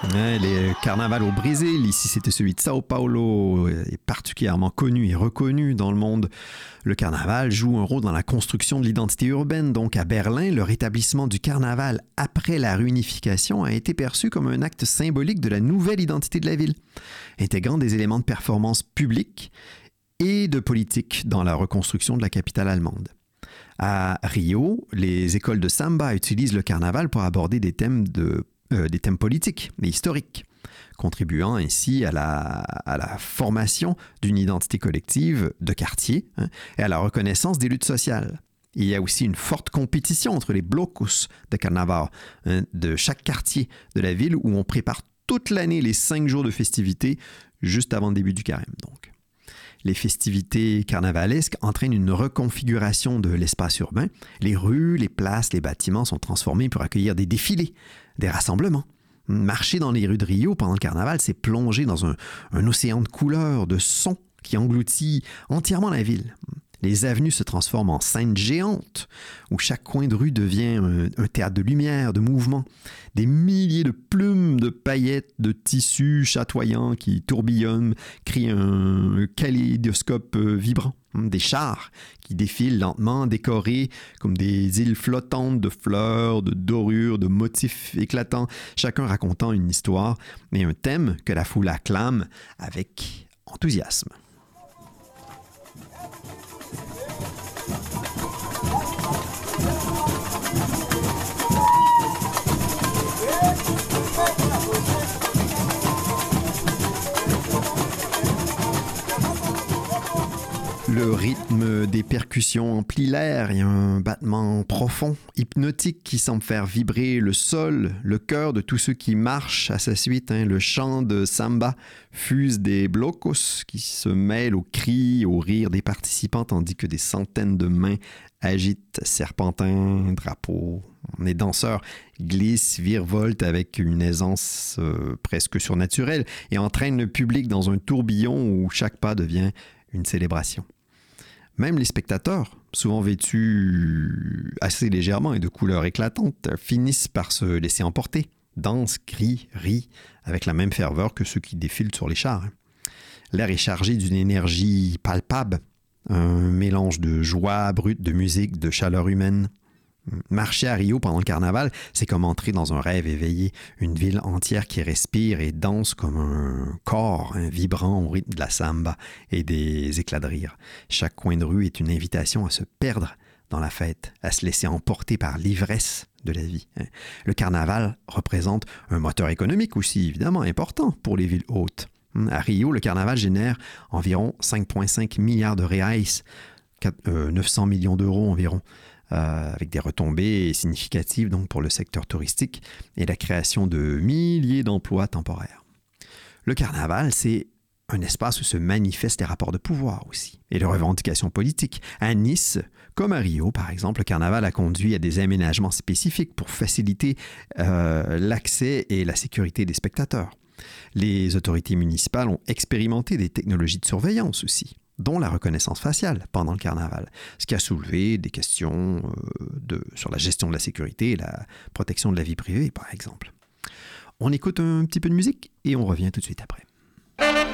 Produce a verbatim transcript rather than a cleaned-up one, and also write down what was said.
Ouais, les carnavals au Brésil, ici c'était celui de Sao Paulo, est particulièrement connu et reconnu dans le monde. Le carnaval joue un rôle dans la construction de l'identité urbaine. Donc à Berlin, le rétablissement du carnaval après la réunification a été perçu comme un acte symbolique de la nouvelle identité de la ville, intégrant des éléments de performance publique et de politique dans la reconstruction de la capitale allemande. À Rio, les écoles de samba utilisent le carnaval pour aborder des thèmes de Euh, des thèmes politiques et historiques, contribuant ainsi à la, à la formation d'une identité collective de quartier hein, et à la reconnaissance des luttes sociales. Il y a aussi une forte compétition entre les blocos de carnaval hein, de chaque quartier de la ville où on prépare toute l'année les cinq jours de festivités juste avant le début du carême. Donc. Les festivités carnavalesques entraînent une reconfiguration de l'espace urbain. Les rues, les places, les bâtiments sont transformés pour accueillir des défilés, des rassemblements. Marcher dans les rues de Rio pendant le carnaval, c'est plonger dans un, un océan de couleurs, de sons qui engloutit entièrement la ville. Les avenues se transforment en scènes géantes où chaque coin de rue devient un, un théâtre de lumière, de mouvement. Des milliers de plumes, de paillettes, de tissus chatoyants qui tourbillonnent, créent un kaléidoscope vibrant. Des chars qui défilent lentement, décorés comme des îles flottantes de fleurs, de dorures, de motifs éclatants, chacun racontant une histoire et un thème que la foule acclame avec enthousiasme. Le rythme des percussions emplit l'air, il y a un battement profond, hypnotique qui semble faire vibrer le sol, le cœur de tous ceux qui marchent à sa suite. Hein. Le chant de samba fuse des blocos qui se mêlent aux cris, aux rires des participants tandis que des centaines de mains agitent serpentins, drapeaux. Les danseurs glissent, virevoltent avec une aisance euh, presque surnaturelle et entraînent le public dans un tourbillon où chaque pas devient une célébration. Même les spectateurs, souvent vêtus assez légèrement et de couleurs éclatantes, finissent par se laisser emporter, dansent, crient, rient, avec la même ferveur que ceux qui défilent sur les chars. L'air est chargé d'une énergie palpable, un mélange de joie brute, de musique, de chaleur humaine. Marcher à Rio pendant le carnaval, c'est comme entrer dans un rêve éveillé, une ville entière qui respire et danse comme un corps hein, vibrant au rythme de la samba et des éclats de rire. Chaque coin de rue est une invitation à se perdre dans la fête, à se laisser emporter par l'ivresse de la vie. Hein. Le carnaval représente un moteur économique aussi, évidemment, important pour les villes hautes. À Rio, le carnaval génère environ cinq virgule cinq milliards de reais, neuf cents millions d'euros environ, Euh, avec des retombées significatives donc, pour le secteur touristique et la création de milliers d'emplois temporaires. Le carnaval, c'est un espace où se manifestent les rapports de pouvoir aussi et les revendications politiques. À Nice, comme à Rio, par exemple, le carnaval a conduit à des aménagements spécifiques pour faciliter euh, l'accès et la sécurité des spectateurs. Les autorités municipales ont expérimenté des technologies de surveillance aussi, dont la reconnaissance faciale pendant le carnaval, ce qui a soulevé des questions euh, de, sur la gestion de la sécurité et la protection de la vie privée, par exemple. On écoute un petit peu de musique et on revient tout de suite après.